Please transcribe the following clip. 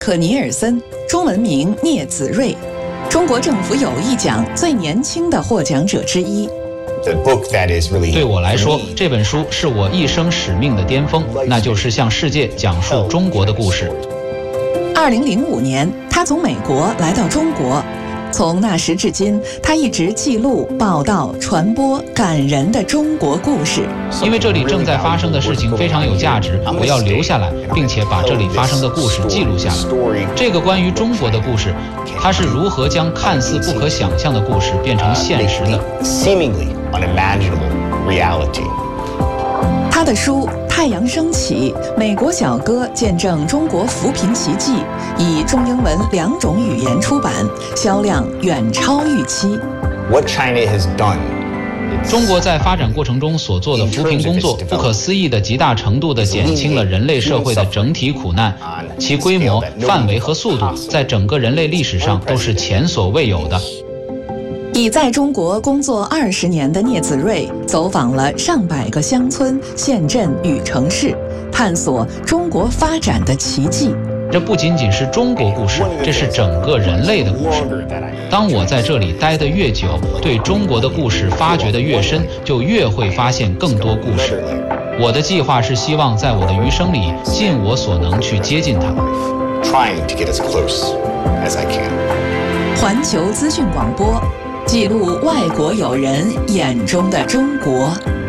可尼尔森，中文名聂子睿，中国政府友谊奖最年轻的获奖者之一。 对我来说，这本书是我一生使命的巅峰，那就是向世界讲述中国的故事。 2005年，他从美国来到中国，从那时至今，他一直记录、报道、传播感人的中国故事。 因为这里正在发生的事情非常有价值，我要留下来，并且把这里发生的故事记录下来。这个关于中国的故事，它是如何将看似不可想象的故事变成现实的。 他的书《太阳升起》《美国小哥见证中国扶贫奇迹》以中英文2种语言出版，销量远超预期。 中国在发展过程中所做的扶贫工作，不可思议的极大程度地减轻了人类社会的整体苦难，其规模、范围和速度在整个人类历史上都是前所未有的。 已在中国工作20年的聂子睿走访了上百个乡村、县镇与城市，探索中国发展的奇迹。 这不仅仅是中国故事，这是整个人类的故事。当我在这里待得越久，对中国的故事发掘得越深，就越会发现更多故事。我的计划是希望在我的余生里尽我所能去接近它。 环球资讯广播，记录外国友人眼中的中国。